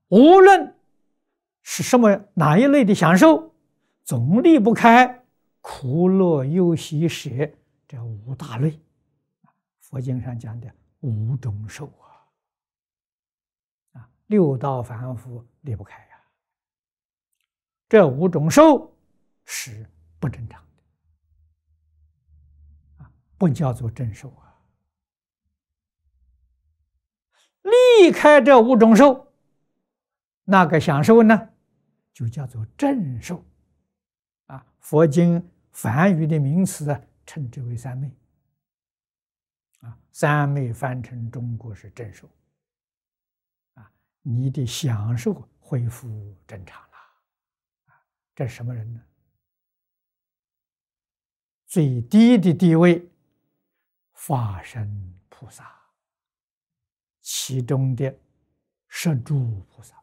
无论是哪一类的享受，总离不开苦乐忧喜舍这五大类。佛经上讲的五种受六道凡夫离不开呀。这五种受是不正常的不叫做正受离开这五种受，那个享受呢，就叫做正受佛经梵语的名词称之为三昧三昧翻成中国是正受你的享受恢复正常了这是什么人呢？最低的地位，法身菩萨，其中的摄诸菩萨。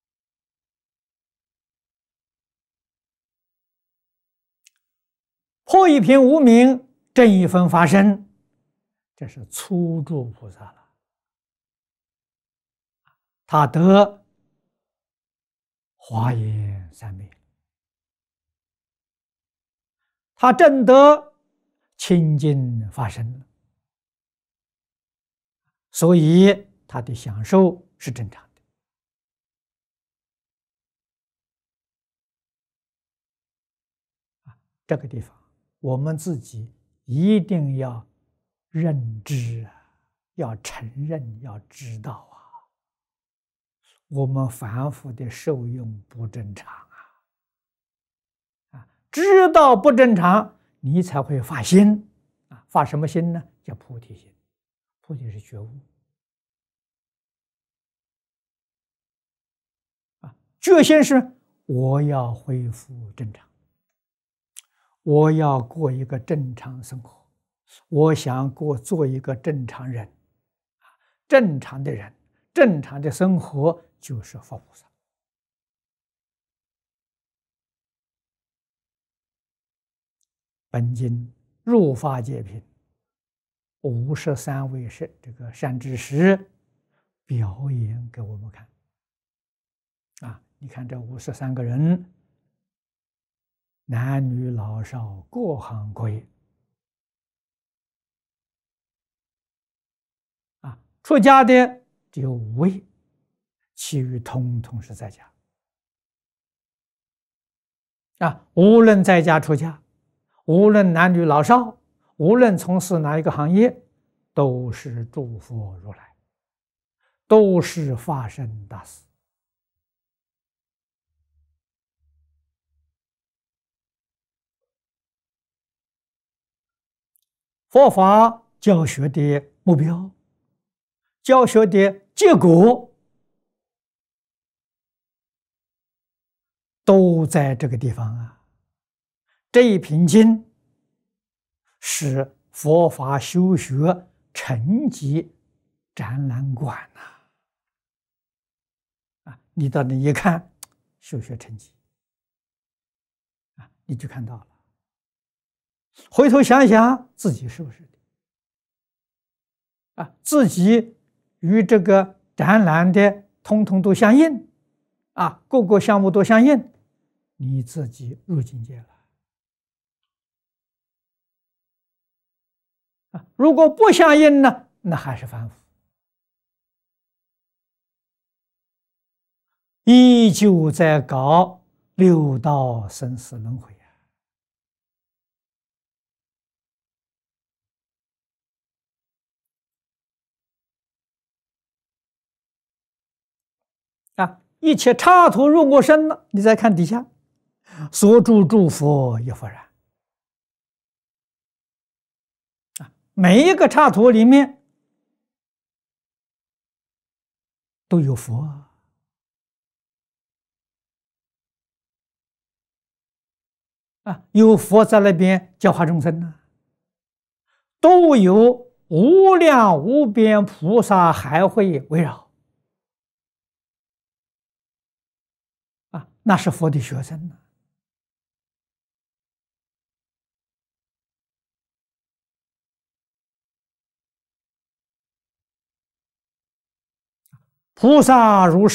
破一品无明，正一分法身，这是初住菩萨了。他得华严三昧，他证得清净法身了，所以他的享受是正常的。这个地方我们自己一定要认知要承认，要知道我们凡夫的受用不正常知道不正常，你才会发心发什么心呢？叫菩提心。菩提是觉悟觉心是我要恢复正常，我要过一个正常生活，我想做一个正常人，正常的人，正常的生活就是佛菩萨。本经入法界品53位这个善知识表演给我们看你看这53个人，男女老少各行各业出家的只有5位，其余通通是在家无论在家出家，无论男女老少，无论从事哪一个行业，都是诸佛如来，都是法身大士。佛法教学的目标，教学的结果，都在这个地方这一品经是佛法修学成绩展览馆你到那一看，修学成绩你就看到了。回头想想自己是不是的自己与这个展览的通通都相应各个项目都相应，你自己入境界了如果不相应呢，那还是凡夫，依旧在搞六道生死轮回一切刹土入我身了，你再看底下，所住诸佛亦复然每一个刹土里面都有佛有佛在那边教化众生都有无量无边菩萨海会围绕那是佛的学生菩萨如是